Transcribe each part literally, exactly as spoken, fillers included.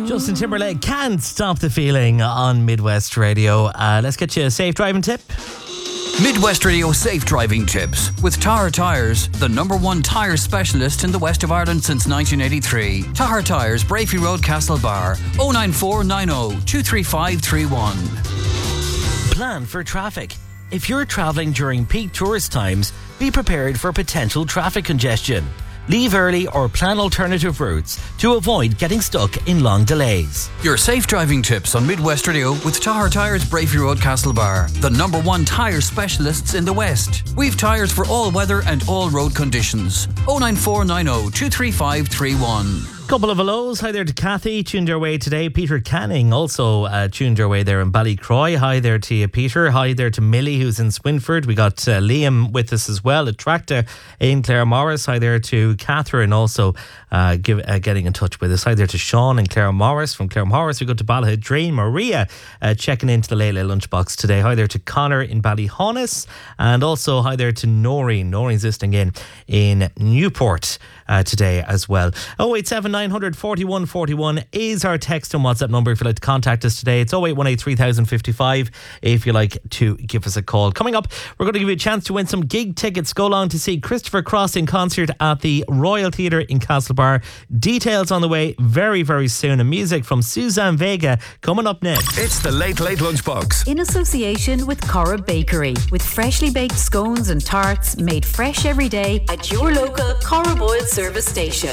Justin Timberlake, Can't Stop the Feeling on Midwest Radio. Uh, let's get you a safe driving tip. Midwest Radio Safe Driving Tips with Tahar Tyres, the number one tyre specialist in the west of Ireland since nineteen eighty-three. Tahar Tyres, Brafey Road, Castlebar, oh nine four nine oh two three five three one. Plan for traffic. If you're travelling during peak tourist times, be prepared for potential traffic congestion. Leave early or plan alternative routes to avoid getting stuck in long delays. Your safe driving tips on Midwest Radio with Tahar Tyres, Brafey Road, Castlebar, the number one tyre specialists in the West. We've tyres for all weather and all road conditions. oh nine four nine oh two three five three one. Couple of hellos. Hi there to Kathy, tuned our way today. Peter Canning also uh, tuned our way there in Ballycroy. Hi there to you, Peter. Hi there to Millie, who's in Swinford. We got uh, Liam with us as well at Tracta in Clare Morris. Hi there to Catherine also uh, give, uh, getting in touch with us. Hi there to Sean and Clare Morris. From Clare Morris we go to Ballahadreen. Maria uh, checking into the Lele lunchbox today. Hi there to Connor in Ballyhonus, and also hi there to Noreen. Noreen's listening in in Newport uh, today as well. oh eight seven nine hundred forty-one forty-one is our text and WhatsApp number if you'd like to contact us today. It's oh eight one eight three thousand fifty-five if you'd like to give us a call. Coming up, we're going to give you a chance to win some gig tickets. Go along to see Christopher Cross in concert at the Royal Theatre in Castlebar. Details on the way very, very soon. And music from Suzanne Vega coming up next. It's the Late Late Lunchbox. In association with Cora Bakery, with freshly baked scones and tarts made fresh every day at your local Cora Boyle service station.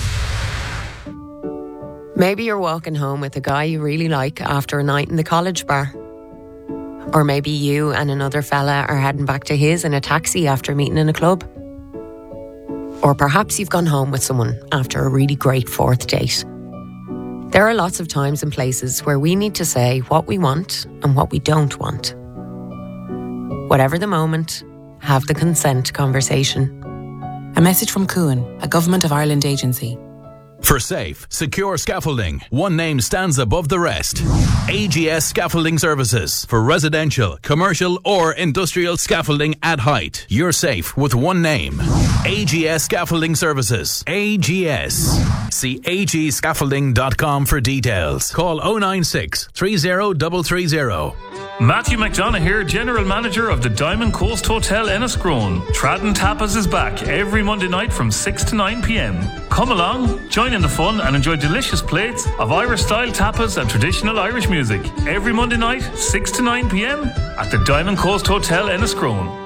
Maybe you're walking home with a guy you really like after a night in the college bar. Or maybe you and another fella are heading back to his in a taxi after meeting in a club. Or perhaps you've gone home with someone after a really great fourth date. There are lots of times and places where we need to say what we want and what we don't want. Whatever the moment, have the consent conversation. A message from Cuan, a Government of Ireland agency. For safe, secure scaffolding, one name stands above the rest. A G S Scaffolding Services. For residential, commercial or industrial scaffolding at height. You're safe with one name. A G S Scaffolding Services. A G S. See a g scaffolding dot com for details. Call oh nine six, three oh three three oh. Matthew McDonough here, General Manager of the Diamond Coast Hotel Enniscrone. Tradden Tapas is back every Monday night from six to nine p.m. Come along, join in the fun and enjoy delicious plates of Irish-style tapas and traditional Irish music. Every Monday night, six to nine p.m. at the Diamond Coast Hotel Enniscrone.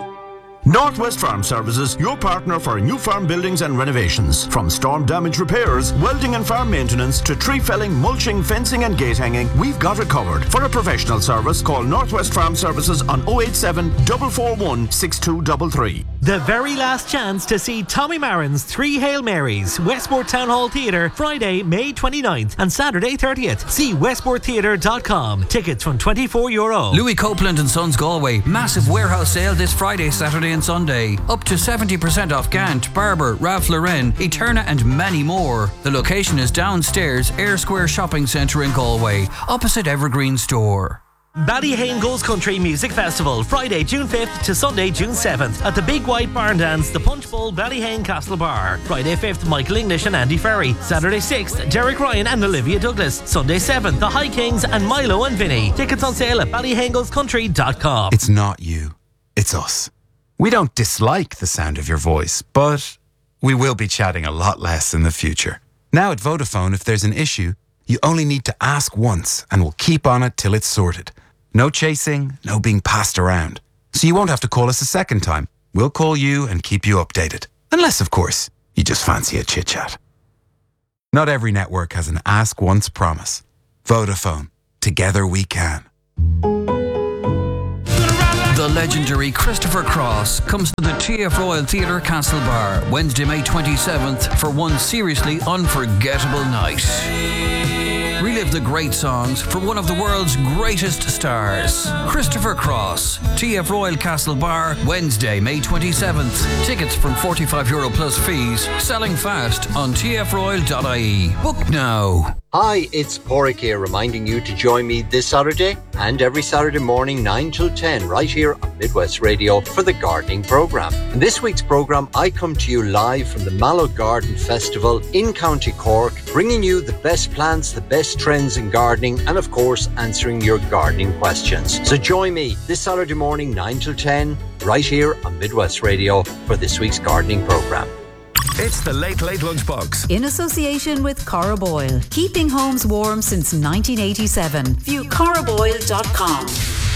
Northwest Farm Services, your partner for new farm buildings and renovations. From storm damage repairs, welding and farm maintenance to tree felling, mulching, fencing and gate hanging, we've got it covered. For a professional service, call Northwest Farm Services on oh eight seven, four four one, six two three three. The very last chance to see Tommy Marin's Three Hail Marys, Westport Town Hall Theatre, Friday, May twenty-ninth and Saturday thirtieth. See westport theatre dot com. Tickets from twenty-four euro. Louis Copeland and Sons Galway, massive warehouse sale this Friday, Saturday and Sunday. Up to seventy percent off Gant, Barber, Ralph Lauren, Eterna and many more. The location is downstairs, Air Square Shopping Centre in Galway, opposite Evergreen Store. Ballyhane Goes Country Music Festival, Friday, June fifth to Sunday, June seventh at the Big White Barn Dance, the Punch Bowl, Ballyhane Castlebar. Friday fifth, Michael English and Andy Ferry. Saturday sixth, Derek Ryan and Olivia Douglas. Sunday seventh, the High Kings and Milo and Vinny. Tickets on sale at ballyhane goes country dot com. It's not you, it's us. We don't dislike the sound of your voice, but we will be chatting a lot less in the future. Now at Vodafone, if there's an issue, you only need to ask once and we'll keep on it till it's sorted. No chasing, no being passed around. So you won't have to call us a second time. We'll call you and keep you updated. Unless, of course, you just fancy a chit-chat. Not every network has an ask once promise. Vodafone. Together we can. The legendary Christopher Cross comes to the T F Royal Theatre, Castlebar, Wednesday, May twenty-seventh for one seriously unforgettable night. Relive the great songs from one of the world's greatest stars. Christopher Cross, T F Royal Castlebar, Wednesday, May twenty-seventh. Tickets from forty-five euro plus fees, selling fast on t f royal dot I E. Book now. Hi, it's Porrick here, reminding you to join me this Saturday and every Saturday morning nine till ten right here on Midwest Radio for the gardening programme. In this week's programme, I come to you live from the Mallow Garden Festival in County Cork, bringing you the best plants, the best trends in gardening, and of course answering your gardening questions. So join me this Saturday morning nine till ten right here on Midwest Radio for this week's gardening programme. It's the Late Late Lunchbox. In association with Cora Boyle. Keeping homes warm since nineteen eighty-seven. View cora boyle dot com.